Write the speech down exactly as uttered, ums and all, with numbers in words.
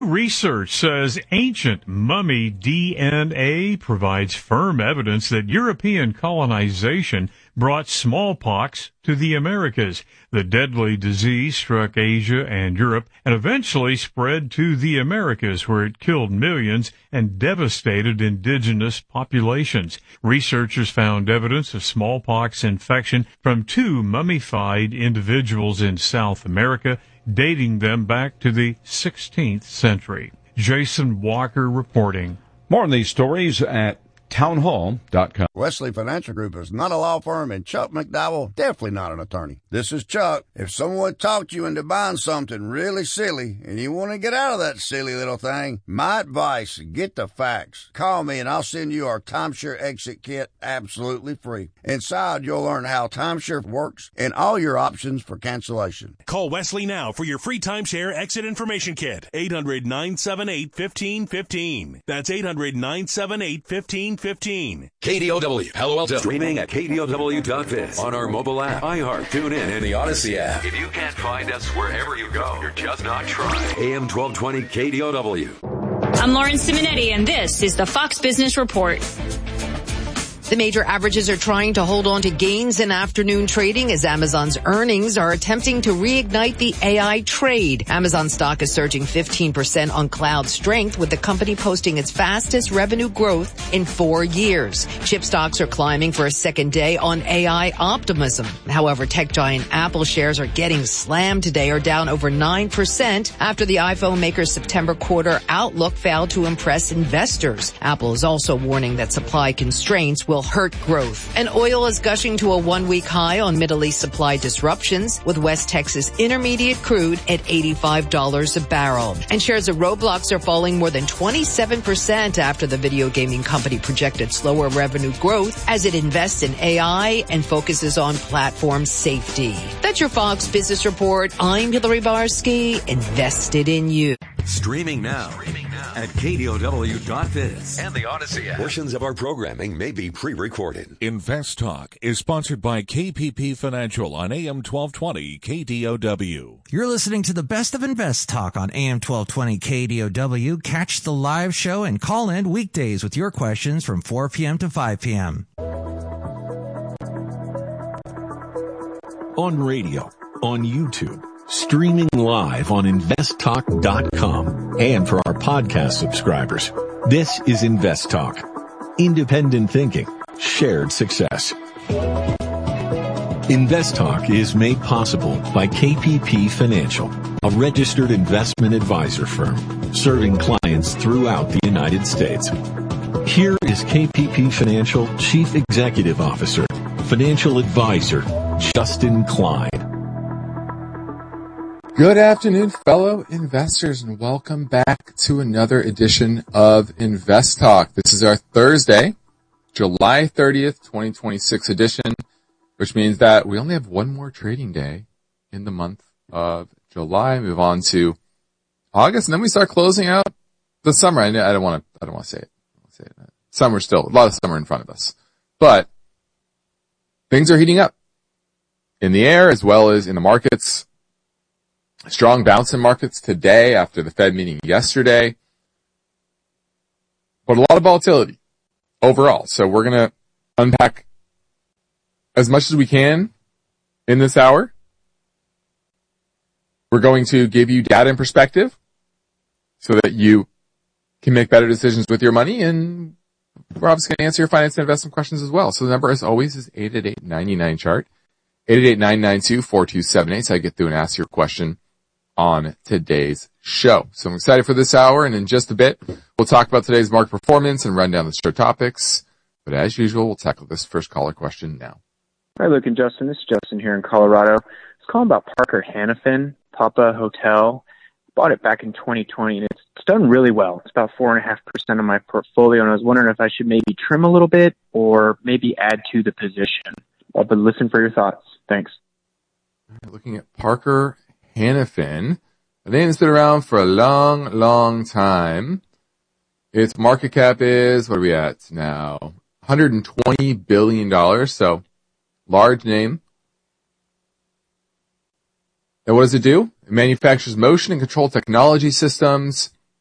Research says ancient mummy D N A provides firm evidence that European colonization brought smallpox to the Americas. The deadly disease struck Asia and Europe and eventually spread to the Americas, where it killed millions and devastated indigenous populations. Researchers found evidence of smallpox infection from two mummified individuals in South America, dating them back to the sixteenth century. Jason Walker reporting. More on these stories at townhall dot com. Wesley Financial Group is not a law firm, and Chuck McDowell definitely not an attorney. This is Chuck. If someone talked you into buying something really silly and you want to get out of that silly little thing, my advice, get the facts. Call me and I'll send you our timeshare exit kit absolutely free. Inside, you'll learn how timeshare works and all your options for cancellation. Call Wesley now for your free timeshare exit information kit. eight hundred, nine seven eight, one five one five. That's eight hundred, nine seven eight, one five one five. K D O W, Palo Alto. Streaming at K D O W dot biz. On our mobile app, iHeart, TuneIn, and the Odyssey app. If you can't find us wherever you go, you're just not trying. A M twelve twenty K D O W. I'm Lauren Simonetti, and this is the Fox Business Report. The major averages are trying to hold on to gains in afternoon trading as Amazon's earnings are attempting to reignite the A I trade. Amazon stock is surging fifteen percent on cloud strength, with the company posting its fastest revenue growth in four years. Chip stocks are climbing for a second day on A I optimism. However, tech giant Apple shares are getting slammed today, or down over nine percent after the iPhone maker's September quarter outlook failed to impress investors. Apple is also warning that supply constraints will hurt growth. And oil is gushing to a one-week high on Middle East supply disruptions, with West Texas Intermediate crude at eighty-five dollars a barrel. And shares of Roblox are falling more than twenty-seven percent after the video gaming company projected slower revenue growth as it invests in A I and focuses on platform safety. That's your Fox Business Report. I'm Hillary Barsky, invested in you. Streaming now, Streaming now. At K D O W dot biz and the Odyssey app. Portions of our programming may be pre-recorded. Invest Talk is sponsored by K P P Financial on A M twelve twenty K D O W. You're listening to the best of Invest Talk on A M twelve twenty K D O W. Catch the live show and call in weekdays with your questions from four p.m. to five p.m. On radio, on YouTube, streaming live on invest talk dot com, and for our podcast subscribers. This is Invest Talk. Independent thinking, shared success. Invest Talk is made possible by K P P Financial, a registered investment advisor firm serving clients throughout the United States. Here is K P P Financial Chief Executive Officer, Financial Advisor, Justin Klein. Good afternoon, fellow investors, and welcome back to another edition of Invest Talk. This is our Thursday, July thirtieth, twenty twenty-six edition, which means that we only have one more trading day in the month of July. Move on to August, and then we start closing out the summer. I, I don't want to. I don't want to say it. I don't want to say it. Summer still, a lot of summer in front of us, but things are heating up in the air as well as in the markets. Strong bounce in markets today after the Fed meeting yesterday, but a lot of volatility overall. So we're going to unpack as much as we can in this hour. We're going to give you data and perspective so that you can make better decisions with your money, and we're obviously going to answer your finance and investment questions as well. So the number, as always, is eight eight eight, nine nine, chart, eight eight eight, nine nine two, four two seven eight, so I get through and ask your question on today's show. So I'm excited for this hour, and in just a bit, we'll talk about today's market performance and run down the show topics. But as usual, we'll tackle this first caller question now. Hi, Luke and Justin. This is Justin here in Colorado. I was calling about Parker Hannifin, Papa Hotel. Bought it back in twenty twenty, and it's, it's done really well. It's about four point five percent of my portfolio, and I was wondering if I should maybe trim a little bit or maybe add to the position. I'll be listening for your thoughts. Thanks. Looking at Parker Hannifin. I think it's been around for a long, long time. Its market cap is, what are we at now? one hundred twenty billion dollars, so large name. And what does it do? It manufactures motion and control technology systems